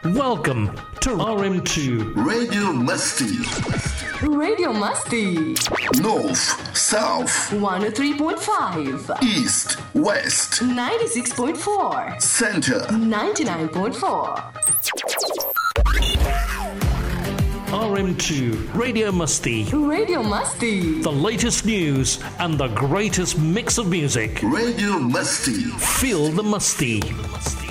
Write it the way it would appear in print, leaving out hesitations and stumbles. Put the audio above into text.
Welcome to RM2 Radio Musty. Radio Musty. North, South, 103.5. East, West, 96.4. Center, 99.4. RM2 Radio Musty. Radio Musty. The latest news and the greatest mix of music. Radio Musty. Feel the musty.